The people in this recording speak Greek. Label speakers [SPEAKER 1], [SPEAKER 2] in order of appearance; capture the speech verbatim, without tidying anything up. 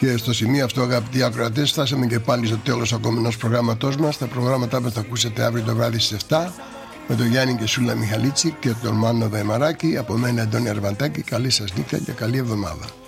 [SPEAKER 1] Και στο σημείο αυτό, αγαπητοί ακροατές, φτάσαμε και πάλι στο τέλος ακόμη ενός προγράμματός μας. Τα προγράμματά μας θα ακούσετε αύριο το βράδυ στις εφτά με τον Γιάννη και Σούλα Μιχαλίτση και τον Μάνο Δαημαράκη. Από μένα, Αντώνη Αρβαντάκη, καλή σας νύχτα και καλή εβδομάδα.